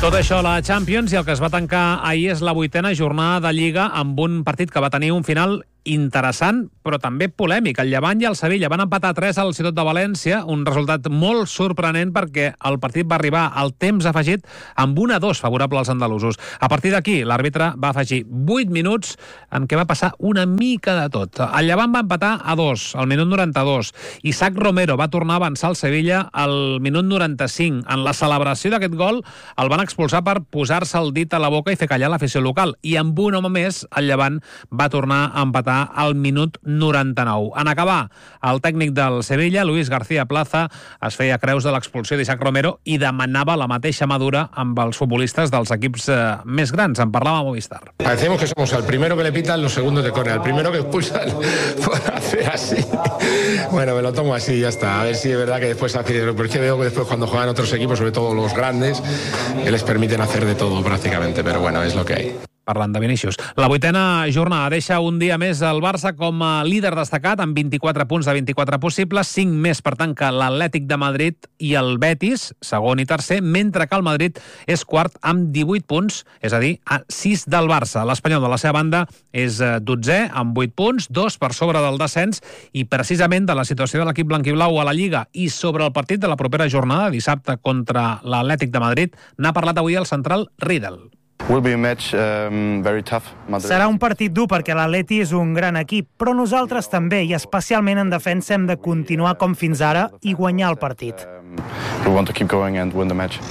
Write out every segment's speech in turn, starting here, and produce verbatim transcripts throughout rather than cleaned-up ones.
Tot això a la Champions, i el que es va tancar ahir és la vuitena jornada de Lliga amb un partit que va tenir un final interessant, però també polèmic. El Llevant i el Sevilla van empatar a tres al Ciutat de València, un resultat molt sorprenent perquè el partit va arribar al temps afegit amb un a dos favorable als andalusos. A partir d'aquí, l'àrbitre va afegir vuit minuts en què va passar una mica de tot. El Llevant va empatar a dos al minut noranta-dos. Isaac Romero va tornar a avançar al Sevilla al minut noranta-cinc. En la celebració d'aquest gol el van expulsar per posar-se el dit a la boca i fer callar l'afició local. I amb un home més, el Llevant va tornar a empatar al minut noranta-nou. En acabar, el tècnic del Sevilla, Luis García Plaza, es feia creus de l'expulsió d'Isaac Romero i demanava la mateixa madura amb els futbolistes dels equips eh, més grans. En parlava a Movistar. Parecemos que somos el primero que le pitan, los segundos de córner. El primero que expulsan por hacer así. Bueno, me lo tomo así y ya está. A ver si es verdad que después hace... Porque veo que después cuando juegan otros equipos, sobre todo los grandes, que les permiten hacer de todo prácticamente. Pero bueno, es lo que hay. Parlant de Vinícius. La vuitena jornada deixa un dia més el Barça com a líder destacat amb vint-i-quatre punts de vint-i-quatre possibles, cinc més per tant que l'Atlètic de Madrid i el Betis, segon i tercer, mentre que el Madrid és quart amb divuit punts, és a dir, a sis del Barça. L'Espanyol, de la seva banda, és dotzè amb vuit punts, dos per sobre del descens, i precisament de la situació de l'equip blanquiblau a la Lliga i sobre el partit de la propera jornada, dissabte contra l'Atlètic de Madrid, n'ha parlat avui el central Riedel. Match, um, Serà un partit dur perquè l'Atleti és un gran equip, però nosaltres també, i especialment en defensa, hem de continuar com fins ara i guanyar el partit. Um, we want to keep going and win the match.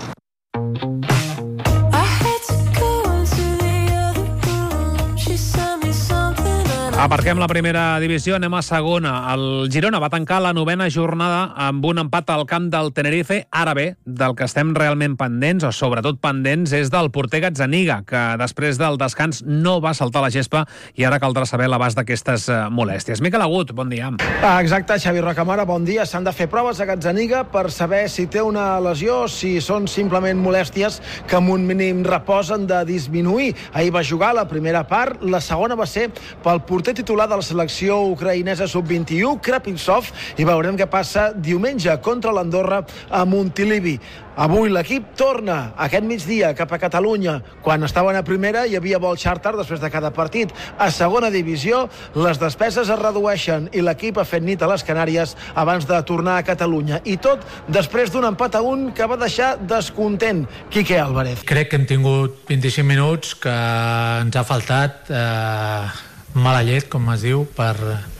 Aparquem la primera divisió, anem a segona. El Girona va tancar la novena jornada amb un empat al camp del Tenerife. Ara bé, del que estem realment pendents, o sobretot pendents, és del porter Gazzaniga, que després del descans no va saltar la gespa i ara caldrà saber l'abast d'aquestes molèsties. Miquel Agut, bon dia. Exacte, Xavi Rocamora, bon dia. S'han de fer proves a Gazzaniga per saber si té una lesió, si són simplement molèsties que amb un mínim repòs han de disminuir. Ahir va jugar la primera part, la segona va ser pel porter titular de la selecció ucraïnesa sub vint-i-u, Krapitsov, i veurem què passa diumenge contra l'Andorra a Montilivi. Avui l'equip torna aquest migdia cap a Catalunya. Quan estaven a primera hi havia vol xàrter després de cada partit. A segona divisió les despeses es redueixen i l'equip ha fet nit a les Canàries abans de tornar a Catalunya. I tot després d'un empat a un que va deixar descontent Quique Álvarez. Crec que hem tingut vint-i-cinc minuts que ens ha faltat eh, mala llet, com es diu, per...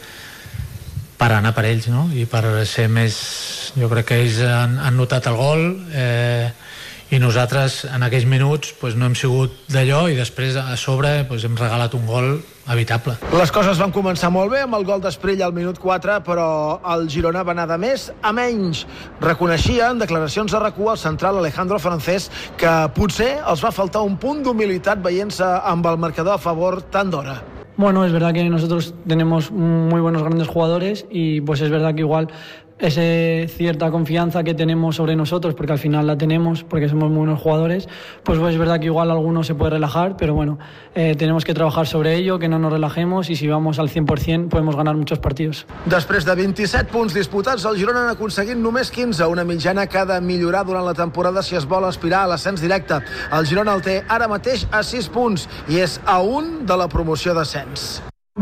per anar per ells, no? I per ser més... Jo crec que ells han, han notat el gol eh, i nosaltres en aquells minuts pues, no hem sigut d'allò i després a sobre pues, hem regalat un gol evitable. Les coses van començar molt bé amb el gol d'Esprill al minut quatre, però el Girona va anar de més a menys. Reconeixia en declaracions a RAC u al central Alejandro Francés que potser els va faltar un punt d'humilitat veient-se amb el marcador a favor tant d'hora. Bueno, es verdad que nosotros tenemos muy buenos grandes jugadores y pues es verdad que igual esa cierta confianza que tenemos sobre nosotros, porque al final la tenemos, porque somos muy buenos jugadores, pues, pues es verdad que igual alguno se puede relajar, pero bueno, eh, tenemos que trabajar sobre ello, que no nos relajemos y si vamos al cien por cien podemos ganar muchos partidos. Després de vint-i-set punts disputats, el Girona n'ha aconseguit només quinze, una mitjana que ha de millorar durant la temporada si es vol aspirar a l'ascens directe. El Girona el té ara mateix a sis punts i és a un de la promoció d'ascens.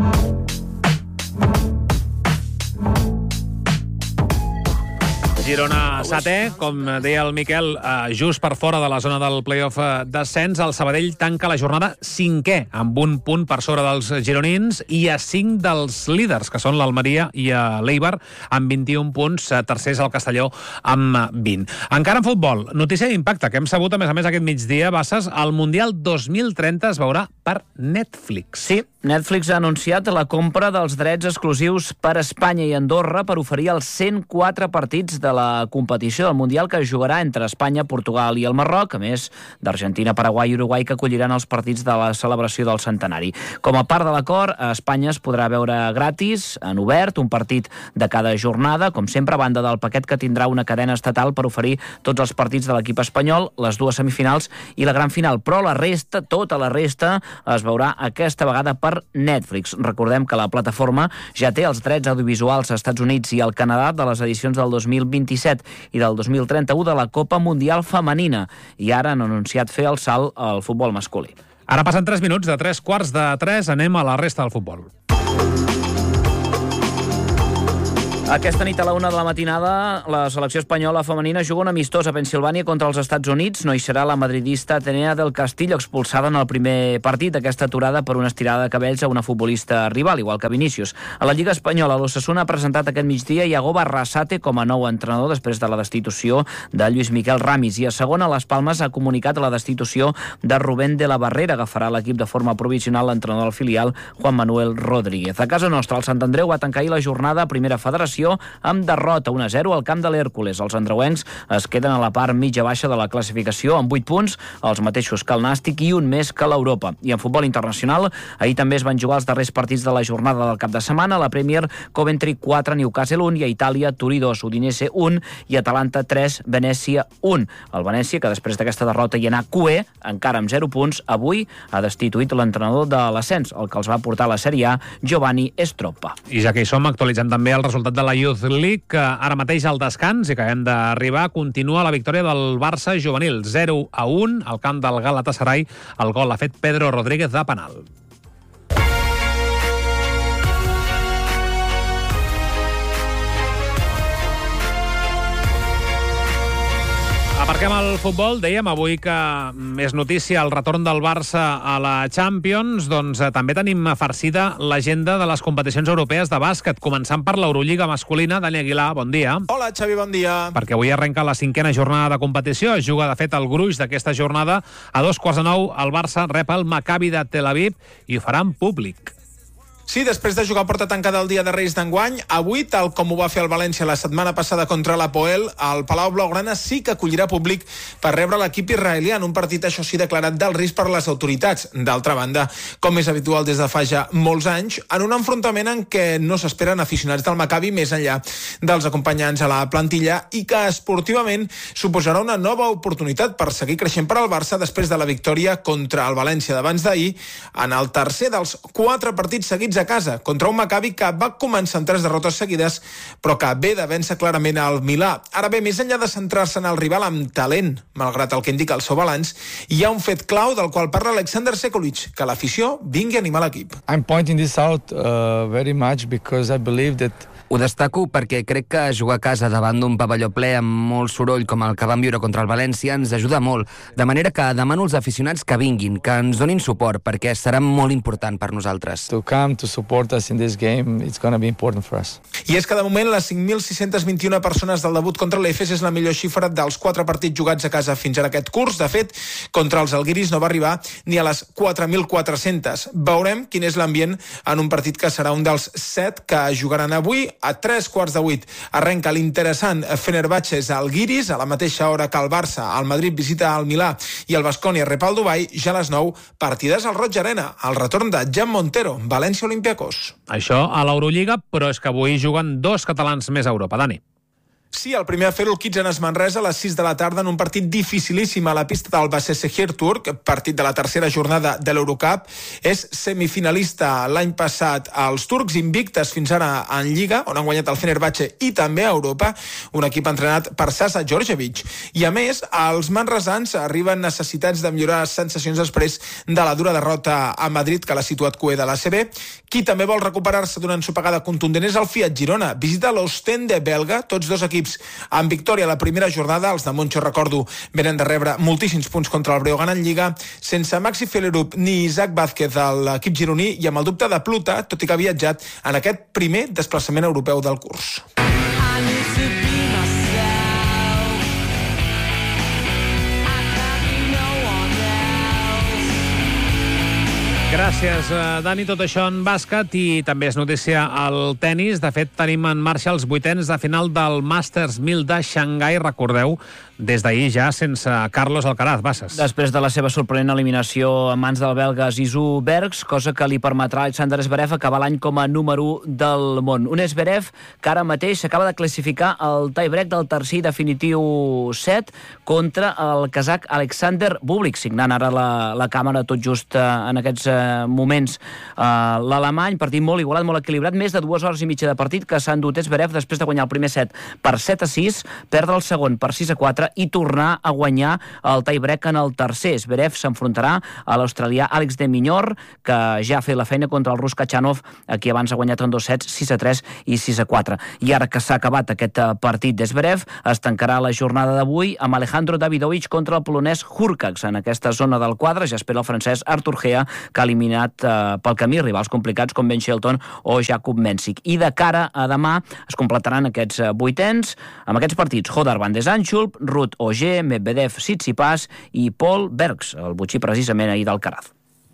Girona setè, com deia el Miquel, eh, just per fora de la zona del play-off d'ascens. El Sabadell tanca la jornada cinquè, amb un punt per sobre dels gironins i a cinc dels líders, que són l'Almeria i l'Eibar, amb vint-i-un punts, tercers el Castelló amb vint. Encara en futbol, notícia d'impacte que hem sabut, a més a més, aquest migdia, Basses, el Mundial dos mil trenta es veurà per Netflix. Sí, Netflix ha anunciat la compra dels drets exclusius per Espanya i Andorra per oferir els cent quatre partits de la competició del Mundial que es jugarà entre Espanya, Portugal i el Marroc, a més d'Argentina, Paraguai i Uruguai, que acolliran els partits de la celebració del centenari. Com a part de l'acord, a Espanya es podrà veure gratis, en obert, un partit de cada jornada, com sempre, a banda del paquet que tindrà una cadena estatal per oferir tots els partits de l'equip espanyol, les dues semifinals i la gran final. Però la resta, tota la resta, es veurà aquesta vegada per per Netflix. Recordem que la plataforma ja té els drets audiovisuals als Estats Units i al Canadà de les edicions del dos mil vint-i-set i del dos mil trenta-u de la Copa Mundial Femenina, i ara han anunciat fer el salt al futbol masculí. Ara passen tres minuts de tres quarts de tres, anem a la resta del futbol. Aquesta nit a la una de la matinada, la selecció espanyola femenina juga un amistós a Pensilvània contra els Estats Units. No hi serà la madridista Atenea del Castillo, expulsada en el primer partit, aquesta aturada per una estirada de cabells a una futbolista rival, igual que Vinícius. A la Lliga Espanyola, l'Osasuna ha presentat aquest migdia Iago Barrasate com a nou entrenador després de la destitució de Lluís Miquel Ramis. I a segona, Las Palmas ha comunicat la destitució de Rubén de la Barrera. Agafarà l'equip de forma provisional l'entrenador del filial, Juan Manuel Rodríguez. A casa nostra, el Sant Andreu va tancar ahir la jornada a Primera Federació amb derrota un a zero al camp de l'Hèrcules. Els andreuencs es queden a la part mitja-baixa de la classificació amb vuit punts, els mateixos que el Nàstic i un més que l'Europa. I en futbol internacional, ahir també es van jugar els darrers partits de la jornada del cap de setmana. A la Premier, Coventry quatre, Newcastle un, i a Itàlia, Turí dos, Udinese un i Atalanta tres, Venècia un. El Venècia, que després d'aquesta derrota hi anà cué, encara amb zero punts, avui ha destituït l'entrenador de l'ascens, el que els va portar a la Sèrie A, Giovanni Stroppa. I ja que hi som, actualitzant també el resultat de la Youth League, que ara mateix al descans i que hem d'arribar, continua la victòria del Barça juvenil, zero a un al camp del Galatasaray. El gol l'ha fet Pedro Rodríguez de penal. Aparquem el futbol. Dèiem avui que és notícia el retorn del Barça a la Champions. Doncs eh, també tenim farcida l'agenda de les competicions europees de bàsquet, començant per l'Eurolliga masculina. Dani Aguilar, bon dia. Hola, Xavi, bon dia. Perquè avui arrenca la cinquena jornada de competició. Es juga, de fet, el gruix d'aquesta jornada. A dos quarts de nou, el Barça rep el Maccabi de Tel Aviv i ho farà en públic. Sí, després de jugar a porta tancada el dia de Reis d'enguany, avui, tal com ho va fer el València la setmana passada contra l'Apoel, el Palau Blaugrana sí que acollirà públic per rebre l'equip israelià en un partit, això sí, declarat d'alt risc per les autoritats. D'altra banda, com és habitual des de fa ja molts anys, en un enfrontament en què no s'esperen aficionats del Maccabi més enllà dels acompanyants a la plantilla i que esportivament suposarà una nova oportunitat per seguir creixent per al Barça després de la victòria contra el València d'abans d'ahir en el tercer dels quatre partits seguits a casa, contra un Maccabi que va començar amb tres derrotes seguides, però que ve de vèncer clarament al Milà. Ara bé, més enllà de centrar-se en el rival amb talent, malgrat el que indica el seu balanç, hi ha un fet clau del qual parla Alexander Sekulic, que l'afició vingui a animar l'equip. I'm pointing this out uh, very much because I believe that Ho destaco perquè crec que jugar a casa davant d'un pavelló ple amb molt soroll com el que vam viure contra el València ens ajuda molt, de manera que demano als aficionats que vinguin, que ens donin suport, perquè serà molt important per nosaltres. To come to support us in this game, it's going to be important for us. I és que de moment les cinc mil sis-centes vint-i-una persones del debut contra l'Efes és la millor xifra dels quatre partits jugats a casa fins ara aquest curs. De fet, contra els alguiris no va arribar ni a les quatre mil quatre-centes. Veurem quin és l'ambient en un partit que serà un dels set que jugaran avui. A tres quarts de vuit arrenca l'interessant Fenerbahçe Žalgiris, a la mateixa hora que el Barça. El Madrid visita el Milà i el Baskonia rep el Dubai. Ja a les nou, partides al Roig Arena. El retorn de Jan Montero, València Olympiacos. Això a l'Eurolliga, però és que avui juguen dos catalans més a Europa. Dani. Sí, el primer a fer-ho el Kitsen Manresa a les sis de la tarda en un partit dificilíssim a la pista del Başakşehir Turk, partit de la tercera jornada de l'Eurocup. És semifinalista l'any passat als turcs, invictes fins ara en Lliga, on han guanyat el Fenerbahçe i també a Europa, un equip entrenat per Sasa Djordjevic. I a més, els manresans arriben necessitats de millorar sensacions després de la dura derrota a Madrid, que l'ha situat cué de l'A C B. Qui també vol recuperar-se d'una ensopegada contundent és el Fiat Girona. Visita l'Ostende belga, tots dos equips amb victòria a la primera jornada. Els de Moncho, recordo, venen de rebre moltíssims punts contra el Breogán en Lliga, sense Maxi Felerup ni Isaac Vázquez a l'equip gironí i amb el dubte de Pluta, tot i que ha viatjat en aquest primer desplaçament europeu del curs. Gràcies, Dani. Tot això en bàsquet i també és notícia al tennis. De fet, tenim en marxa els vuitens de final del Masters mil de Xangai. Recordeu, des d'ahir ja sense Carlos Alcaraz. Bases. Després de la seva sorprenent eliminació en mans del belga Zizou Bergs, cosa que li permetrà a Alexander Zverev acabar l'any com a número u del món. Un Zverev que ara mateix s'acaba de classificar el tie-break del tercer definitiu set contra el kazakh Alexander Bublik, signant ara la, la càmera tot just en aquests moments eh, l'alemany, partit molt igualat, molt equilibrat, més de dues hores i mitja de partit que s'ha endut Zverev després de guanyar el primer set per set a sis, perdre el segon per sis a quatre i tornar a guanyar el tie-break en el tercer. Zverev s'enfrontarà a l'australià Àlex de Minaur, que ja ha fet la feina contra el rus Kachanov, qui abans ha guanyat en dos sets, sis a tres i sis a quatre. I ara que s'ha acabat aquest partit de Zverev, es tancarà la jornada d'avui amb Alejandro Davidovich contra el polonès Hurkacz. En aquesta zona del quadre ja espera el francès Artur Gea, que ha eliminat eh, pel camí rivals complicats com Ben Shelton o Jakub Mensik. I de cara a demà es completaran aquests vuitens amb aquests partits: Hodar van de Zandschulp, Ruud Auger, Medvedev Tsitsipas i Paul Bergs, el botxí precisament ahir d'Alcaraz.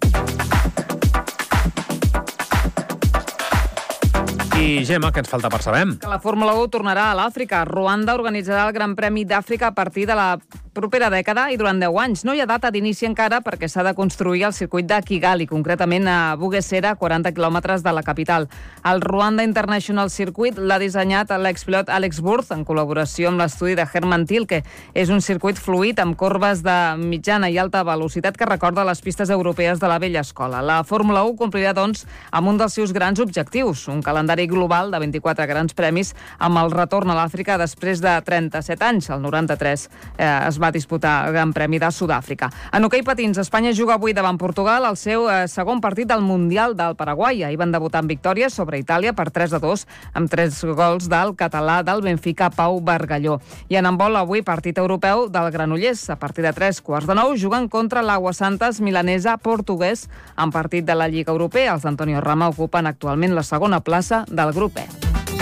I, Gemma, què ens falta per saber? Que la Fórmula u tornarà a l'Àfrica. Ruanda organitzarà el Gran Premi d'Àfrica a partir de la propera dècada i durant deu anys. No hi ha data d'inici encara perquè s'ha de construir el circuit de Kigali, concretament a Bugesera, a quaranta quilòmetres de la capital. El Rwanda International Circuit l'ha dissenyat l'expilot Alex Burth en col·laboració amb l'estudi de Herman Tilke. És un circuit fluid amb corbes de mitjana i alta velocitat que recorda les pistes europees de la vella escola. La Fórmula u complirà, doncs, amb un dels seus grans objectius, un calendari global de vint-i-quatre grans premis amb el retorn a l'Àfrica després de trenta-set anys. El noranta-tres eh, es va disputar el Gran Premi de Sud-àfrica. En hoquei patins, Espanya juga avui davant Portugal el seu eh, segon partit del Mundial del Paraguai. Ahir van debutar en victòria sobre Itàlia per tres a dos amb tres gols del català del Benfica, Pau Bargalló. I en handbol avui partit europeu del Granollers. A partir de tres quarts de nou juguen contra l'Aguasantes milanesa portuguès en partit de la Lliga Europea. Els d'Antonio Rama ocupen actualment la segona plaça del grup E.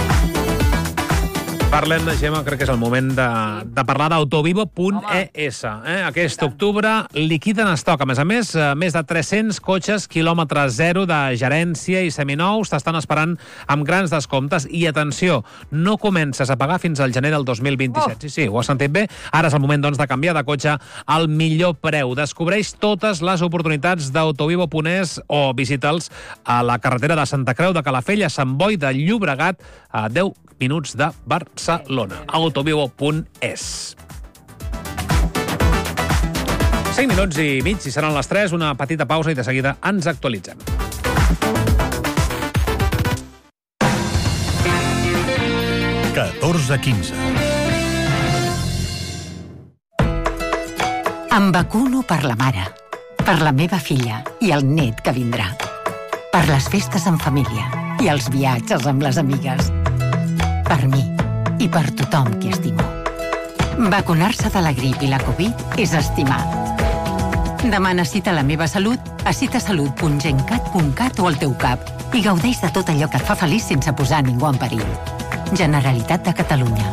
Parlem, Gemma, crec que és el moment de, de parlar d'autovivo punt e essa. Eh? Aquest octubre liquiden estoc. A més a més, més de tres-cents cotxes quilòmetre zero de gerència i seminous t'estan esperant amb grans descomptes. I atenció, no comences a pagar fins al gener del dos mil vint-i-set. Oh. Sí, sí, ho has sentit bé. Ara és el moment, doncs, de canviar de cotxe al millor preu. Descobreix totes les oportunitats d'autovivo punt es o visita'ls a la carretera de Santa Creu de Calafell, a Sant Boi de Llobregat, a deu minuts de Barcelona. autovivo punt es. cinc minuts i mig, i seran les tres, una petita pausa i de seguida ens actualitzem. catorze quinze. Em vacuno per la mare, per la meva filla i el net que vindrà, per les festes en família i els viatges amb les amigues, per mi i per tothom que estimo. Vacunar-se de la grip i la Covid és estimar. Demana cita a la meva salut a citasalut punt gencat punt cat o al teu cap i gaudeix de tot allò que et fa feliç sense posar ningú en perill. Generalitat de Catalunya.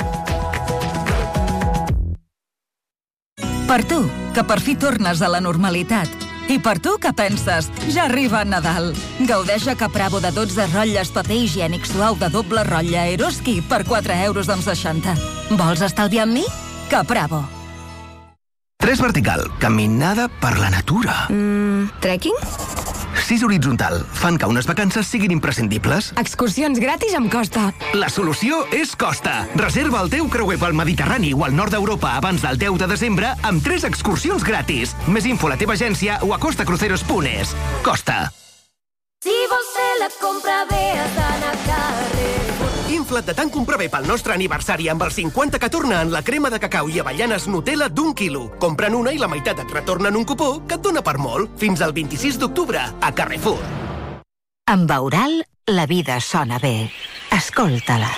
Per tu, que per fi tornes a la normalitat. I per tu, que penses? Ja arriba Nadal. Gaudeix a Capravo de dotze rotlles paper higiènic suau de doble rotlla Eroski per quatre euros amb seixanta. Vols estalviar amb mi? Capravo. tres vertical, caminada per la natura. Mm, trekking? sis horitzontal, fan que unes vacances siguin imprescindibles. Excursions gratis amb Costa. La solució és Costa. Reserva el teu creuer pel Mediterrani o al nord d'Europa abans del deu de desembre amb tres excursions gratis. Més info a la teva agència o a costacruceros punt es. Costa. Si vols fer la compra bé, has d'anar a Carrefour. Infla't de tant comprar bé pel nostre aniversari amb el cinquanta que torna en la crema de cacau i avellanes Nutella d'un quilo. Compra'n una i la meitat et retornen un cupó que et dona per molt. Fins al vint-i-sis d'octubre, a Carrefour. Amb Aural, la vida sona bé. Escolta-la.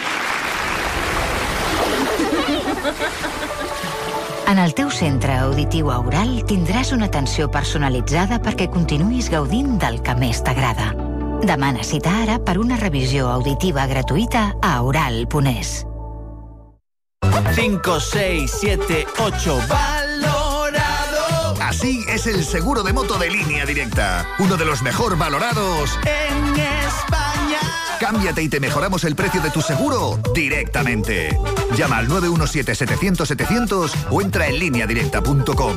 En el teu centre auditiu Aural tindràs una atenció personalitzada perquè continuïs gaudint del que més t'agrada. Demana cita ara per una revisió auditiva gratuïta a aural punt es. cinco, seis, siete, ocho, valorado. Así es el seguro de moto de Línea Directa, uno de los mejor valorados en España. Cámbiate y te mejoramos el precio de tu seguro directamente. Llama al nueve uno siete, setecientos, setecientos o entra en línea directa punto com.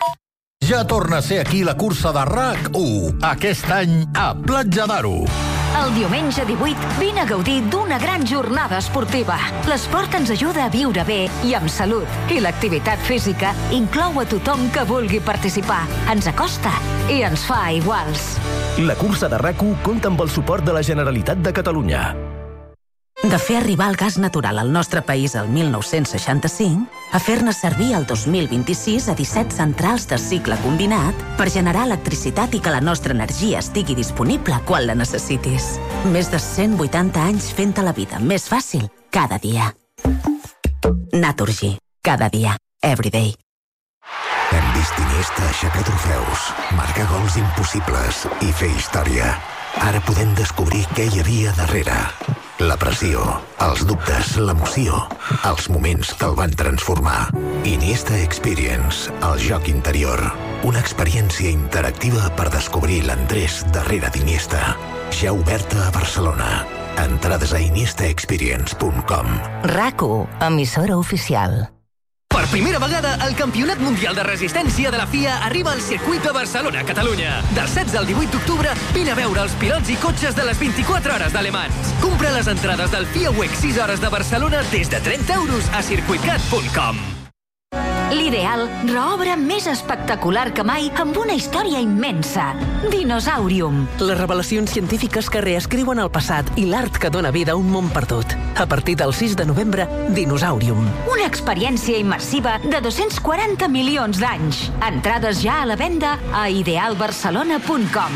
Ja torna a ser aquí la cursa de R A C u, aquest any a Platja d'Aro. El diumenge divuit vine a gaudir d'una gran jornada esportiva. L'esport ens ajuda a viure bé i amb salut. I l'activitat física inclou a tothom que vulgui participar. Ens acosta i ens fa iguals. La cursa de RAC u compta amb el suport de la Generalitat de Catalunya. De fer arribar el gas natural al nostre país el mil nou-cents seixanta-cinc a fer-ne servir el dos mil vint-i-sis a disset centrals de cicle combinat per generar electricitat i que la nostra energia estigui disponible quan la necessitis. Més de cent vuitanta anys fent-te la vida més fàcil cada dia. Naturgy. Cada dia. Everyday. Hem vist Iniesta aixecar trofeus, marcar gols impossibles i fer història. Ara podem descobrir què hi havia darrere. La pressió, els dubtes, l'emoció, els moments que el van transformar. Iniesta Experience, el joc interior. Una experiència interactiva per descobrir l'Andrés darrere d'Iniesta. Ja oberta a Barcelona. Entrades a iniesta experience punt com. RAC u, emissora oficial. Per primera vegada, el Campionat Mundial de Resistència de la F I A arriba al circuit de Barcelona, Catalunya. Del setze al divuit d'octubre, vine a veure els pilots i cotxes de les vint-i-quatre hores d'Alemans. Compra les entrades del F I A Week sis hores de Barcelona des de trenta euros a circuitcat punt com. L'ideal reobre més espectacular que mai amb una història immensa. Dinosaurium. Les revelacions científiques que reescriuen el passat i l'art que dona vida a un món perdut. A partir del sis de novembre, Dinosaurium. Una experiència immersiva de dos-cents quaranta milions d'anys. Entrades ja a la venda a ideal barcelona punt com.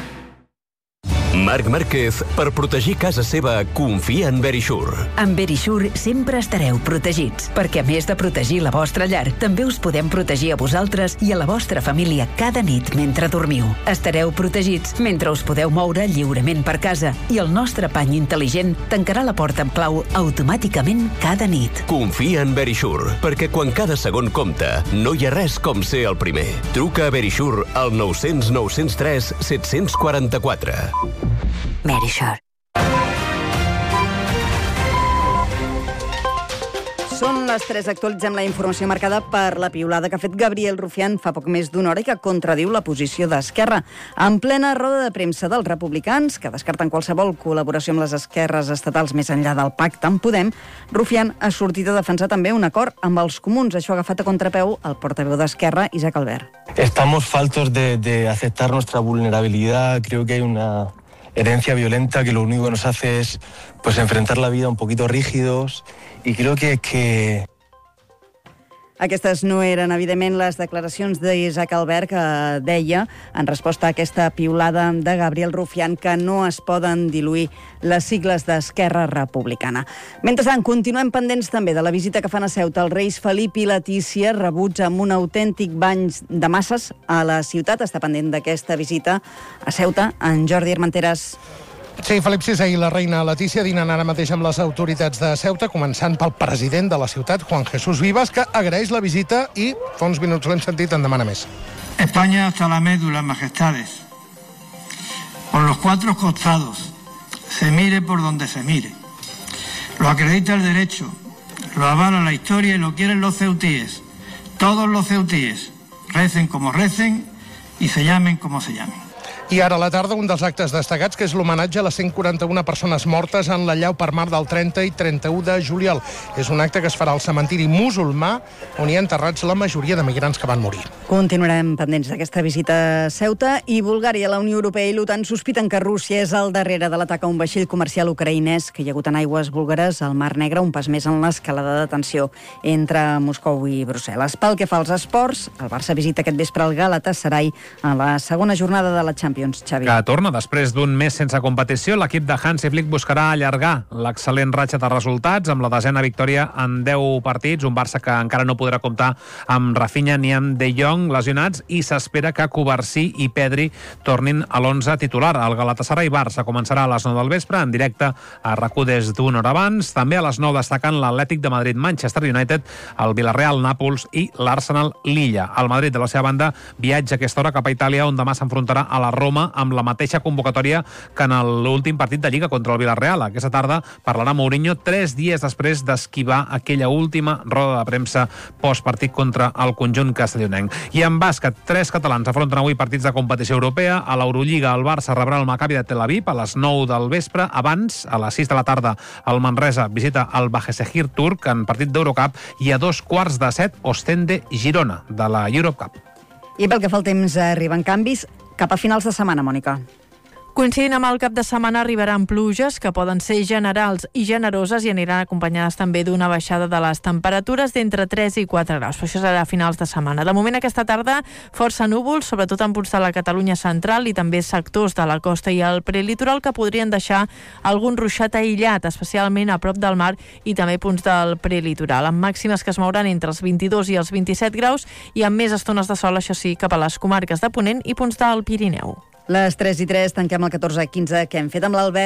Marc Márquez, per protegir casa seva, confia en Verisure. Amb Verisure sempre estareu protegits, perquè a més de protegir la vostra llar, també us podem protegir a vosaltres i a la vostra família cada nit mentre dormiu. Estareu protegits mentre us podeu moure lliurement per casa i el nostre pany intel·ligent tancarà la porta amb clau automàticament cada nit. Confia en Verisure, perquè quan cada segon compta, no hi ha res com ser el primer. Truca a Verisure al nou cents nou cents tres set cents quaranta-quatre. Verisure. Són les tres. Actualitzem la informació marcada per la piulada que ha fet Gabriel Rufián fa poc més d'una hora i que contradiu la posició d'Esquerra. En plena roda de premsa dels republicans, que descarten qualsevol col·laboració amb les esquerres estatals més enllà del pacte amb Podem, Rufián ha sortit a defensar també un acord amb els comuns. Això ha agafat a contrapeu el portaveu d'Esquerra, Isaac Albert. Estamos faltos de, de aceptar nuestra vulnerabilidad. Creo que hay una herencia violenta que lo único que nos hace es pues enfrentar la vida un poquito rígidos y creo que, que... Aquestes no eren, evidentment, les declaracions d'Isaac Albert, que deia, en resposta a aquesta piulada de Gabriel Rufián, que no es poden diluir les sigles d'Esquerra Republicana. Mentrestant, continuem pendents també de la visita que fan a Ceuta els reis Felip i Letícia, rebuts amb un autèntic bany de masses a la ciutat. Està pendent d'aquesta visita a Ceuta en Jordi Armenteres. Sí, Felip sisè i la reina Letícia dinen ara mateix amb les autoritats de Ceuta, començant pel president de la ciutat, Juan Jesús Vivas, que agraeix la visita i fa uns minuts l'hem sentit, en demana més. España hasta la médula, majestades. Por los cuatro costados, se mire por donde se mire. Lo acredita el derecho, lo avala la historia y lo quieren los ceutíes. Todos los ceutíes recen como recen y se llamen como se llamen. I ara a la tarda un dels actes destacats, que és l'homenatge a les cent quaranta-una persones mortes en la llau per mar del trenta i trenta-u de juliol. És un acte que es farà al cementiri musulmà, on hi ha enterrats la majoria de migrants que van morir. Continuarem pendents d'aquesta visita a Ceuta. I Bulgària, la Unió Europea i l'OTAN sospiten que Rússia és al darrere de l'atac a un vaixell comercial ucraïnès que hi ha hagut en aigües búlgares al Mar Negre, un pas més en l'escalada de tensió entre Moscou i Brussel·les. Pel que fa als esports, el Barça visita aquest vespre el Galatasaray a la segona jornada de la Champions. Xavi. Que torna després d'un mes sense competició. L'equip de Hansi Flick buscarà allargar l'excel·lent ratxa de resultats amb la desena victòria en deu partits, un Barça que encara no podrà comptar amb Rafinha ni amb De Jong lesionats, i s'espera que Covarsí i Pedri tornin a l'onze titular. El Galatasaray-Barça començarà a les nou del vespre en directe a RAC u des d'una hora abans. També a les nou destacant l'Atlètic de Madrid, Manchester United, el Villarreal, Nàpols i l'Arsenal, Lilla. El Madrid, de la seva banda, viatja a aquesta hora cap a Itàlia, on demà s'enfrontarà a la Roma Roma amb la mateixa convocatòria que en l'últim partit de Lliga contra el Villarreal. Aquesta tarda parlarà Mourinho tres dies després d'esquivar aquella última roda de premsa postpartit contra el conjunt castellonenc. I en bàsquet, tres catalans afronten avui partits de competició europea. A l'Eurolliga, el Barça rebrà el Maccabi de Tel Aviv a les nou del vespre. Abans, a les sis de la tarda, el Manresa visita el Başakşehir turc en partit d'Eurocup, i a dos quarts de set Ostende Girona de la Eurocup. I pel que fa al temps, arriben canvis cap a finals de setmana, Mònica. Coincidint amb el cap de setmana arribaran pluges que poden ser generals i generoses i aniran acompanyades també d'una baixada de les temperatures d'entre tres i quatre graus. Això serà a finals de setmana. De moment, aquesta tarda, força núvols, sobretot en punts de la Catalunya central i també sectors de la costa i el prelitoral que podrien deixar algun ruixat aïllat, especialment a prop del mar i també punts del prelitoral, amb màximes que es mouran entre els vint-i-dos i els vint-i-set graus i amb més estones de sol, això sí, cap a les comarques de Ponent i punts del Pirineu. Les tres i tres tanquem el catorze quinze que hem fet amb l'Albert.